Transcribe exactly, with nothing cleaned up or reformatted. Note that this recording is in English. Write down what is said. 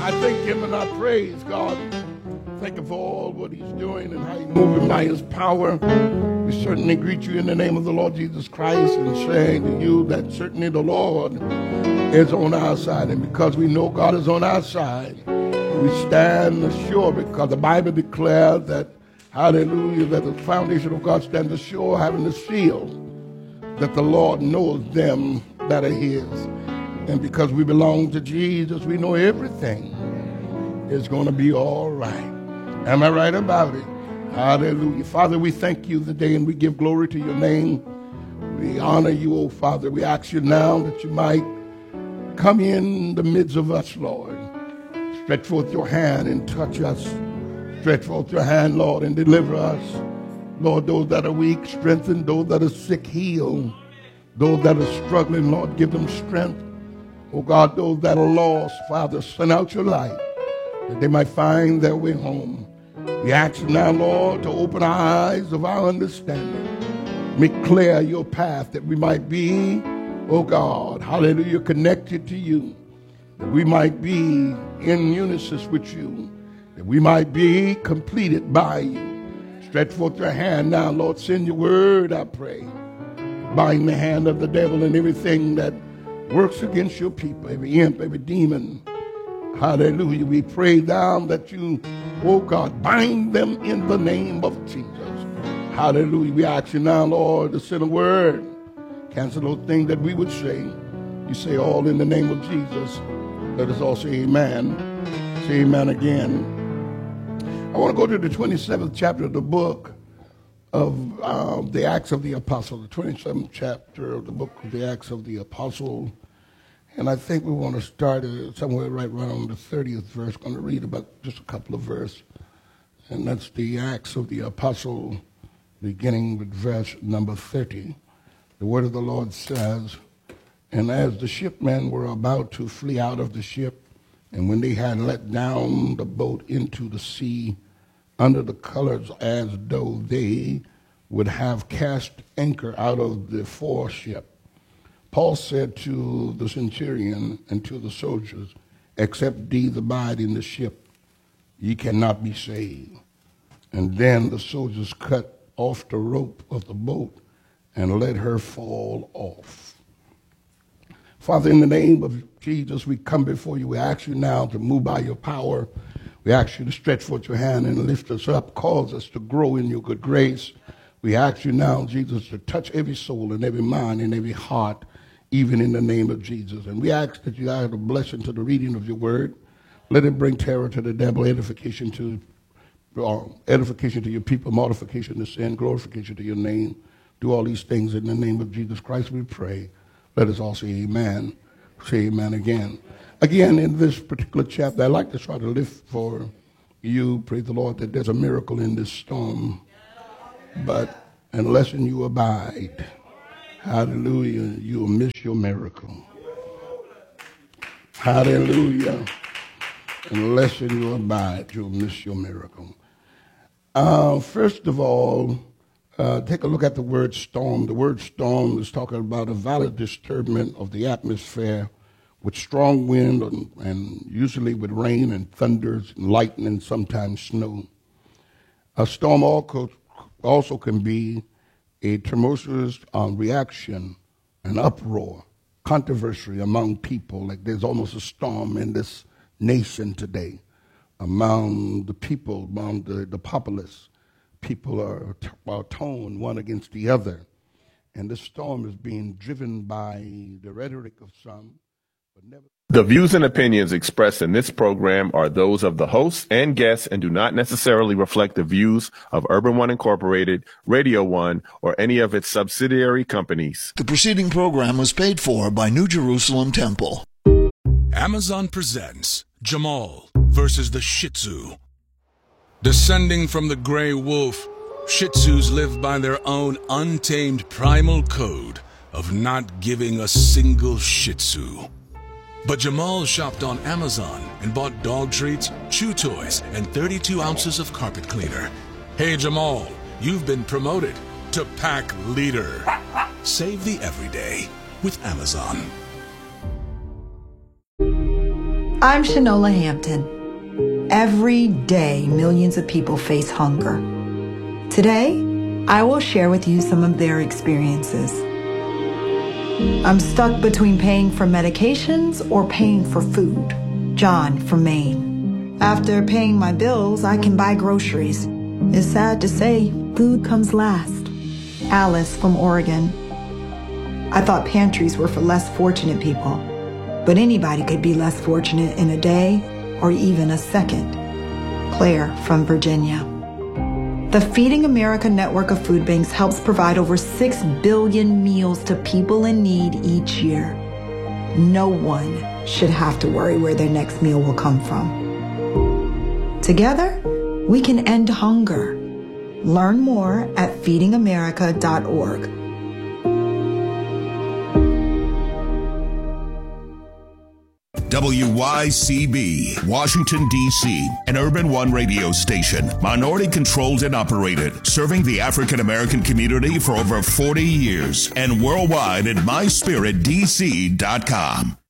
I thank him and I praise God. Thank him for all what he's doing and how he's moving by his power. We certainly greet you in the name of the Lord Jesus Christ and saying to you that certainly the Lord is on our side. And because we know God is on our side, we stand assured because the Bible declares that, hallelujah, that the foundation of God stands assured, having the seal that the Lord knows them that are his. And because we belong to Jesus, we know everything is going to be all right. Am I right about it? Hallelujah. Father, we thank you today and we give glory to your name. We honor you, oh Father. We ask you now that you might come in the midst of us, Lord. Stretch forth your hand and touch us. Stretch forth your hand, Lord, and deliver us. Lord, those that are weak, strengthen. Those that are sick, heal. Those that are struggling, Lord, give them strength. Oh God, those that are lost, Father, send out your light that they might find their way home. We ask you now, Lord, to open our eyes of our understanding. Make clear your path that we might be, oh God, hallelujah, connected to you. That we might be in unison with you. That we might be completed by you. Stretch forth your hand now, Lord. Send your word, I pray. Bind the hand of the devil and everything that works against your people, every imp, every demon. Hallelujah. We pray down that you, oh God, bind them in the name of Jesus. Hallelujah. We ask you now, Lord, to send a word. Cancel those things that we would say. You say all in the name of Jesus. Let us all say amen. Say amen again. I want to go to the twenty-seventh chapter of the book of uh, the Acts of the Apostle, the twenty-seventh chapter of the book of the Acts of the Apostle. And I think we want to start somewhere right around the thirtieth verse. I'm going to read about just a couple of verses. And that's the Acts of the Apostle, beginning with verse number thirty. The word of the Lord says, "And as the shipmen were about to flee out of the ship, and when they had let down the boat into the sea under the colors as though they would have cast anchor out of the foreship, Paul said to the centurion and to the soldiers, Except these abide in the ship, ye cannot be saved. And then the soldiers cut off the rope of the boat and let her fall off." Father, in the name of Jesus, we come before you. We ask you now to move by your power. We ask you to stretch forth your hand and lift us up, cause us to grow in your good grace. We ask you now, Jesus, to touch every soul and every mind and every heart, even in the name of Jesus. And we ask that you add a blessing to the reading of your word. Let it bring terror to the devil, edification to uh, edification to your people, mortification to sin, glorification to your name. Do all these things in the name of Jesus Christ, we pray. Let us all say amen. Say amen again. Again, in this particular chapter, I'd like to try to lift for you, praise the Lord, that there's a miracle in this storm. But unless you abide, hallelujah, you'll miss your miracle. Hallelujah. Unless you abide, you'll miss your miracle. Uh, first of all, Uh, take a look at the word storm. The word storm is talking about a violent disturbance of the atmosphere with strong wind and, and usually with rain and thunders and lightning and sometimes snow. A storm also, also can be a tumultuous uh, reaction, an uproar, controversy among people. Like there's almost a storm in this nation today among the people, among the, the populace. People are, are torn one against the other. And this storm is being driven by the rhetoric of some, but never. The views and opinions expressed in this program are those of the hosts and guests and do not necessarily reflect the views of Urban One Incorporated, Radio One, or any of its subsidiary companies. The preceding program was paid for by New Jerusalem Temple. Amazon presents Jamal versus the Shih Tzu. Descending from the gray wolf, Shih Tzus live by their own untamed primal code of not giving a single Shih Tzu. But Jamal shopped on Amazon and bought dog treats, chew toys, and thirty-two ounces of carpet cleaner. Hey Jamal, you've been promoted to pack leader. Save the everyday with Amazon. I'm Shanola Hampton. Every day, millions of people face hunger. Today, I will share with you some of their experiences. I'm stuck between paying for medications or paying for food. John from Maine. After paying my bills, I can buy groceries. It's sad to say, food comes last. Alice from Oregon. I thought pantries were for less fortunate people, but anybody could be less fortunate in a day or even a second. Claire from Virginia. The Feeding America network of food banks helps provide over six billion meals to people in need each year. No one should have to worry where their next meal will come from. Together, we can end hunger. Learn more at feeding america dot org. W Y C B, Washington, D C, an Urban One radio station, minority controlled and operated, serving the African American community for over forty years, and worldwide at my spirit d c dot com.